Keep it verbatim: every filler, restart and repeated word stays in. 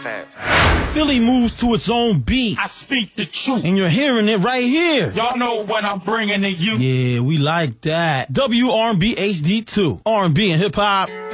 fast. Philly moves to its own beat. I speak the truth. And you're hearing it right here. Y'all know what I'm bringing to you. Yeah, we like that. W R and B H D two. R and B and hip hop.